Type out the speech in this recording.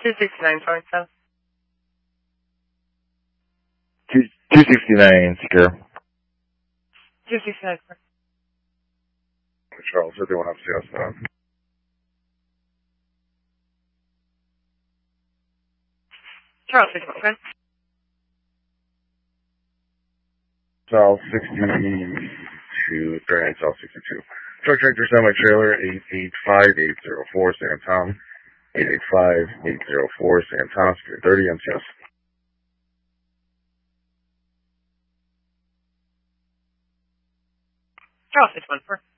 269 Florence South. 269 secure. 269 Florence. Charles, 51 up CS. Charles 51 Florence. South 62, 39 South 62. Truck tractor semi-trailer 885804 San Tom. 885804 San Tom, secure 30 MCS. Charles 614.